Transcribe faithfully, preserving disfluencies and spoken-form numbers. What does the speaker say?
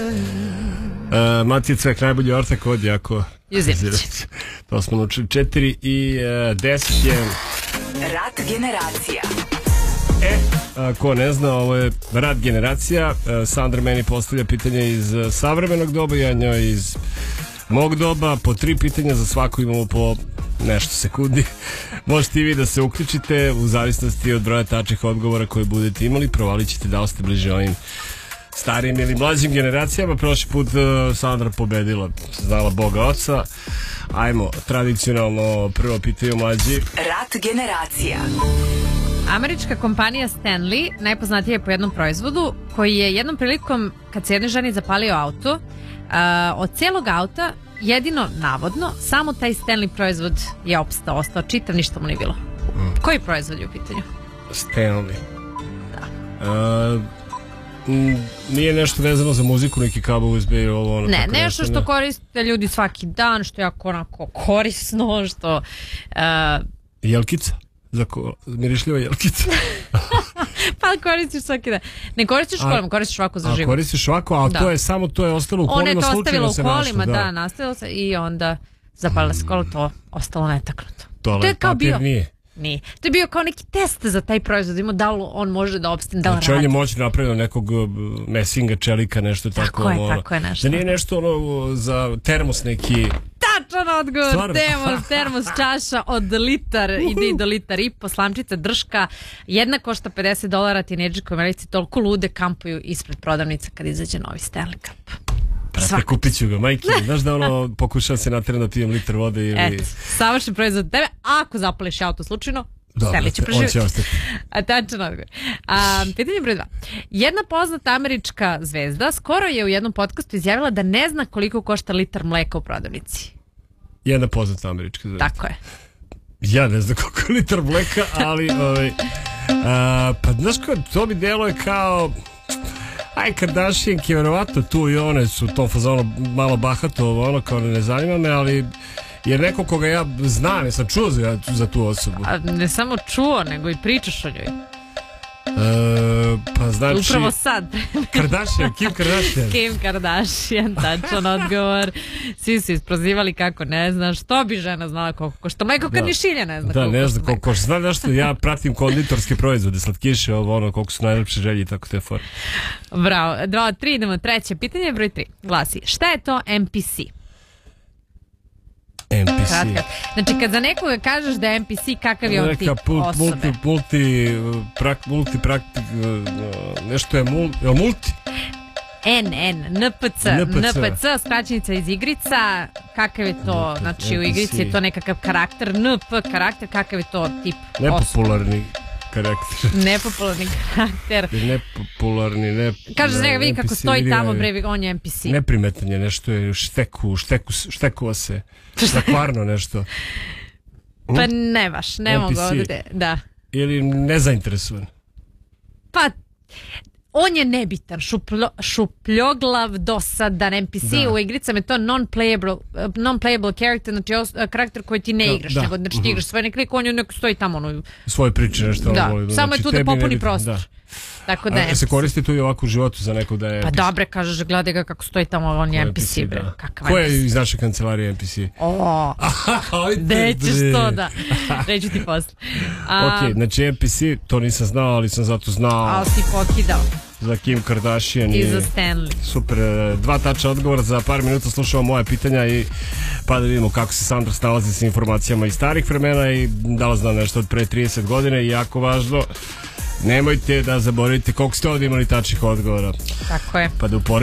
Uh, Matija Cvek, najbolji ortak od Jako Juzinović. To smo naučili. Četiri i uh, deset je Rat generacija. E, a, ko ne zna, ovo je Rat generacija. uh, Sandra meni postavlja pitanje iz uh, savremenog doba, ja njoj iz mog doba. Po tri pitanja za svaku, imamo po nešto sekundi. Možete i vi da se uključite u zavisnosti od broja tačnih odgovora koje budete imali. Provalit ćete da li ste bliže ovim starijim ili mlađim generacijama. Prošli put uh, Sandra pobedila, znala Boga oca. Ajmo, tradicionalno prvo pitaju mlađi. Rat generacija. Američka kompanija Stanley najpoznatija je po jednom proizvodu koji je jednom prilikom, kad se jednoj ženi zapalio auto, uh, od celog auta jedino navodno samo taj Stanley proizvod je opstao, ostao čitav, ništa mu nije bilo. Mm. Koji proizvod je u pitanju? Stanley. Da. Uh, nije nešto vezano za muziku, neki kabel U S B ovo ono. Ne, nešto što koriste ljudi svaki dan, što je jako onako korisno, što uh, jelkica? Za ko... mirišljiva jelkica. Pa koristiš svaki dan. Ne koristiš kolima, koristiš ovako za život. A koristiš ovako, a da. To je samo, to je ostalo u kolima. Ona je to ostavila u kolima, našlo, da. da, nastavilo se i onda zapalila se kolo, to ostalo netaknuto. Toalet papir bio... nije. Nije. To je bio kao neki test za taj proizvod, ima da li on može da opstane, da li znači, radi. On je moćno napravio nekog mesinga, čelika, nešto tako. Tako je, ono, tako je nešto. Da nije nešto ono za termos neki... Tačan odgovor, termos, termos čaša od litar, uh-huh. ide i do litar i po, slamčica, drška, jedna košta pedeset dolara, tineđi koji Americi toliko lude kampuju ispred prodavnica kad izađe novi Stanley Cup. Prate, kupit ću ga, majke, znaš da ono, pokušam se naterati da pijem litar vode ili... Eto, savršen proizvod od tebe, ako zapališ auto slučajno, Stanley će preživjeti. On će ostati. A tačan odgovor. A, pitanje broj dva. Jedna poznata američka zvezda skoro je u jednom podcastu izjavila da ne zna koliko košta litar mleka u prodavnici. Jedna poznata američka zvezda. Tako je. Ja ne znam koliko je litar mleka, ali ovaj, a, pa znaš ko, to mi delo je kao... Aj, Kardashianke, verovatno tu i one su to fazonu malo bahato, ono kao ne zanima me, ali jer neko koga ja znam, ja sam čuo za, za tu osobu. A ne samo čuo, nego i pričaš o njoj. E, pa znači... Upravo sad. Kardashian, Kim Kardashian. Kim Kardashian, tačan odgovor. Svi su isprozivali kako ne znaš. Što bi žena znala koliko košta mleko kad ni šilja ne zna da, koliko ne zna koliko košta. Znam nešto, ja pratim konditorske proizvode, slatkiše, ovo ono, koliko su najlepše želje i tako te for. Bravo. Dva, tri, idemo treće pitanje, broj tri. Glasi, šta je to M P C? M P C. Kratka. Znači kad za nekoga kažeš da je M P C, kakav je on tip osobe? Multi, multi, prak, multi praktik, nešto je mul, je multi? N N, N P C, N P C, skraćenica iz igrica, kakav je to, znači u igrici je to nekakav karakter, N P karakter, kakav je to tip osobe? Nepopularni karakter. Nepopularni karakter. Nepopularni, ne... Kaže za njega, vidi kako stoji tamo, bre, on je M P C. Neprimetan je, nešto je u šteku, šteku, štekova se. Zakvarno nešto. Pa ne baš, ne mogu ovdje, da. Ili nezainteresovan? Pa, on je nebitan, šupljo, šupljoglav, dosadan M P C, da. U igricama je to non-playable, non-playable character, znači os, karakter koji ti ne da, igraš, da. Nego znači ti uh-huh. igraš svoj neklik, on je neko stoji tamo. Ono, svoje priče nešto. Da, ovo, samo znači, je tu da popuni prostor. Da. Tako da a se koristi tu i ovako u životu za nekog da je... Pa dobre, kažeš, gledaj ga kako stoji tamo, on je M P C, bre. Ko je iz naše kancelarije M P C? O, gde ćeš to da... Reću ti posle. Ok, znači M P C, to nisam znao, ali sam zato znao... Ali si pokidao. Za Kim Kardashian i za Stanley. Super, dva tača odgovora, za par minuta slušamo moja pitanja i pa da vidimo kako se Sandra snalazi sa informacijama iz starih vremena i da li zna nešto od pre trideset godine i jako važno, nemojte da zaboravite koliko ste ovdje imali tačnih odgovora. Tako je. Pa da uporedite